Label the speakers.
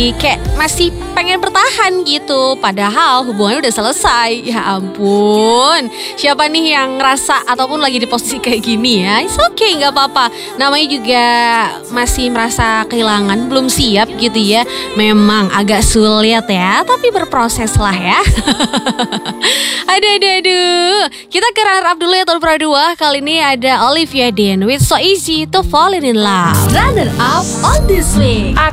Speaker 1: kayak masih pengen bertahan gitu. Padahal hubungannya udah selesai. Ya ampun. Siapa nih yang ngerasa ataupun lagi di posisi kayak gini ya? It's okay, gak apa-apa. Namanya juga masih merasa kehilangan, belum siap gitu ya. Memang agak sulit ya, tapi berproses lah ya. Aduh. Kita ke runner up dulu ya tahun dua. Kali ini ada Olivia Dean with So Easy to Fall in Love.
Speaker 2: Runner up on this week.